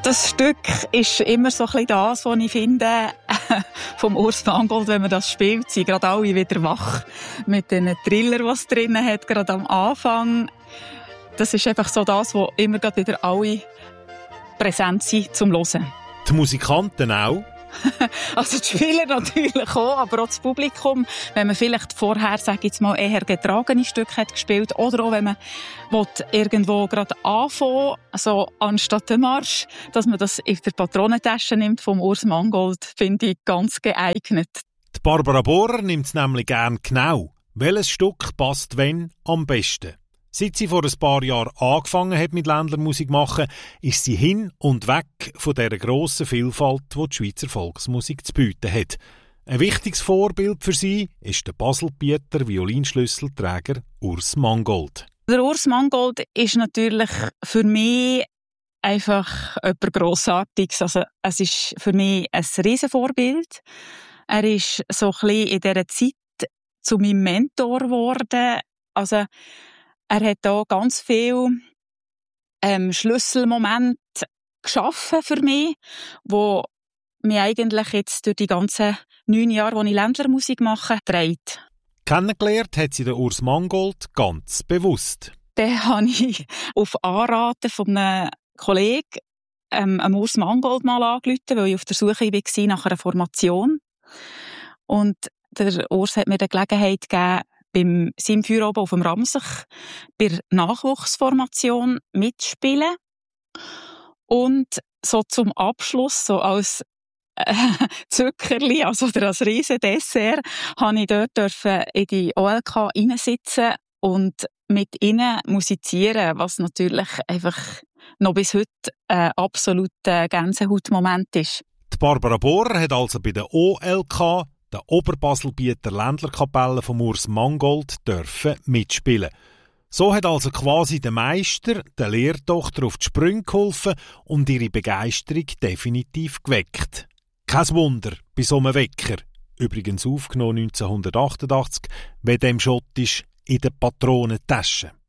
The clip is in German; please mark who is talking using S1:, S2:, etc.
S1: Das Stück ist immer so ein bisschen das, was ich finde, vom Urs Mangold, wenn man das spielt, sind gerade alle wieder wach. Mit den Triller, die es drin hat, gerade am Anfang. Das ist einfach so das, wo immer gerade wieder alle präsent sind zum Hören.
S2: Die Musikanten auch?
S1: Also die Spieler natürlich auch, aber auch das Publikum. Wenn man vielleicht vorher, sage ich jetzt mal, eher getragene Stücke hat gespielt oder auch wenn man irgendwo gerade anfangen, also anstatt den Marsch, dass man das in der Patronentasche nimmt vom Urs Mangold, finde ich ganz geeignet.
S2: Die Barbara Bohrer nimmt es nämlich gern genau. Welches Stück passt wenn am besten? Seit sie vor ein paar Jahren angefangen hat mit Ländlermusik machen, ist sie hin und weg von dieser grossen Vielfalt, die die Schweizer Volksmusik zu bieten hat. Ein wichtiges Vorbild für sie ist der Baselbieter Violinschlüsselträger Urs Mangold.
S1: Der Urs Mangold ist natürlich für mich einfach etwas Grossartiges. Also, es ist für mich ein Riesenvorbild. Er ist so ein bisschen in dieser Zeit zu meinem Mentor geworden. Also, er hat da ganz viel Schlüsselmomente geschaffen für mich, wo mich eigentlich jetzt durch die ganzen 9 Jahre, wo ich Ländlermusik mache, trägt.
S2: Kennengelernt hat sie den Urs Mangold ganz bewusst.
S1: Dann habe ich auf Anraten von einem Kollegen Urs Mangold mal angerufen, weil ich auf der Suche war nach einer Formation. Und der Urs hat mir die Gelegenheit gegeben, beim Simfeuer oben auf dem Ramsich bei der Nachwuchsformation mitspielen. Und so zum Abschluss, so als Zuckerli, also als riesen Dessert, durfte ich dort in die OLK reinsitzen und mit ihnen musizieren, was natürlich einfach noch bis heute ein absoluter Gänsehautmoment ist.
S2: Die Barbara Bohrer hat also bei der OLK, der Oberbaselbieter Ländlerkapelle von Urs Mangold, dürfen mitspielen. So hat also quasi der Meister der Lehrtochter auf die Sprünge geholfen und ihre Begeisterung definitiv geweckt. Kein Wunder bei so einem Wecker, übrigens aufgenommen 1988, wie dem Schottisch in der Patronentasche.